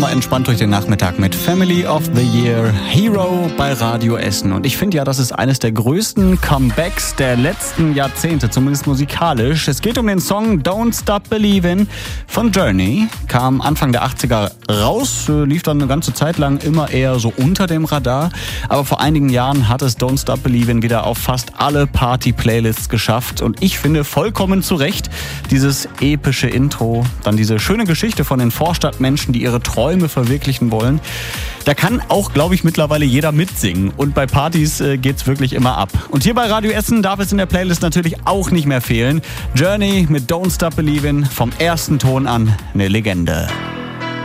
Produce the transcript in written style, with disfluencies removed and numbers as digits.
Mal entspannt durch den Nachmittag mit Family of the Year Hero bei Radio Essen. Und ich finde ja, das ist eines der größten Comebacks der letzten Jahrzehnte, zumindest musikalisch. Es geht um den Song Don't Stop Believin' von Journey. Kam Anfang der 80er raus, lief dann eine ganze Zeit lang immer eher so unter dem Radar. Aber vor einigen Jahren hat es Don't Stop Believin' wieder auf fast alle Party-Playlists geschafft. Und ich finde vollkommen zu Recht dieses epische Intro, dann diese schöne Geschichte von den Vorstadtmenschen, die ihre Träume verwirklichen wollen. Da kann auch, glaube ich, mittlerweile jeder mitsingen. Und bei Partys geht's wirklich immer ab. Und hier bei Radio Essen darf es in der Playlist natürlich auch nicht mehr fehlen. Journey mit Don't Stop Believin', vom ersten Ton an eine Legende.